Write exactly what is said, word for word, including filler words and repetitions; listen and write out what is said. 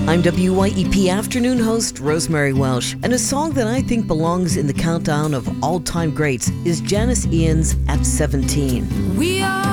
I'm W Y E P afternoon host Rosemary Welsh, and a song that I think belongs in the countdown of all-time greats is Janis Ian's At seventeen. We are